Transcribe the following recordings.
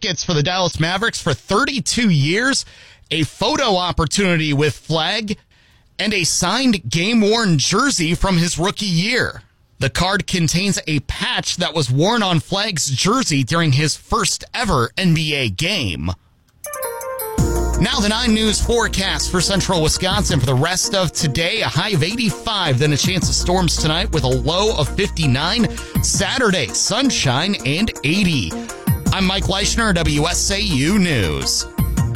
tickets for the Dallas Mavericks for 32 years, a photo opportunity with Flegg, and a signed game-worn jersey from his rookie year. The card contains a patch that was worn on Flegg's jersey during his first ever NBA game. Now the 9 News forecast for central Wisconsin for the rest of today. A high of 85, then a chance of storms tonight with a low of 59. Saturday, sunshine and 80. I'm Mike Leischner, WSAU News.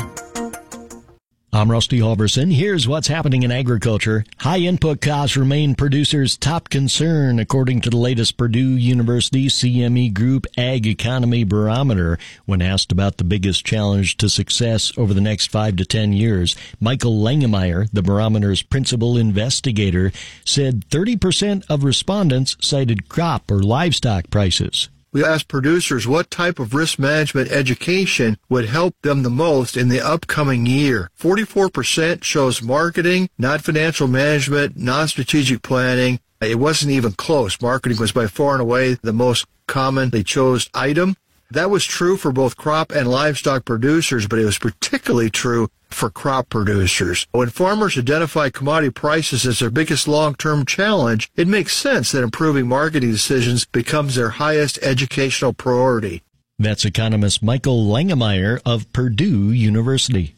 I'm Rusty Halverson. Here's what's happening in agriculture. High input costs remain producers' top concern, according to the latest Purdue University CME Group Ag Economy Barometer. When asked about the biggest challenge to success over the next 5 to 10 years, Michael Langemeyer, the barometer's principal investigator, said 30% of respondents cited crop or livestock prices. We asked producers what type of risk management education would help them the most in the upcoming year. 44% shows marketing, not financial management, non-strategic planning. It wasn't even close. Marketing was by far and away the most commonly chosen item. That was true for both crop and livestock producers, but it was particularly true for crop producers. When farmers identify commodity prices as their biggest long-term challenge, it makes sense that improving marketing decisions becomes their highest educational priority. That's economist Michael Langemeyer of Purdue University.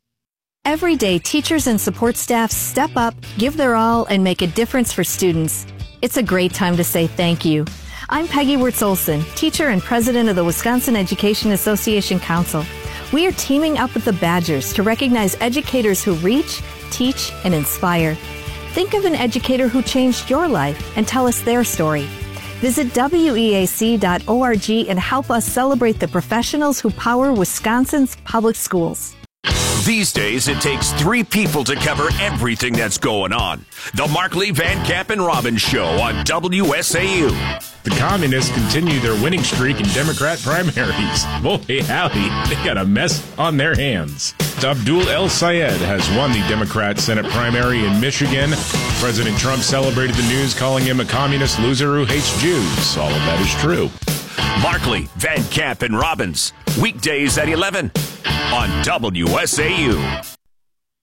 Every day, teachers and support staff step up, give their all, and make a difference for students. It's a great time to say thank you. I'm Peggy Wirtz-Olson, teacher and president of the Wisconsin Education Association Council. We are teaming up with the Badgers to recognize educators who reach, teach, and inspire. Think of an educator who changed your life and tell us their story. Visit weac.org and help us celebrate the professionals who power Wisconsin's public schools. These days, it takes 3 people to cover everything that's going on. The Markley, Van Camp, and Robbins Show on WSAU. The communists continue their winning streak in Democrat primaries. Boy, howdy, they got a mess on their hands. Abdul El Sayed has won the Democrat Senate primary in Michigan. President Trump celebrated the news, calling him a communist loser who hates Jews. All of that is true. Markley, Van Camp, and Robbins. Weekdays at 11 on WSAU.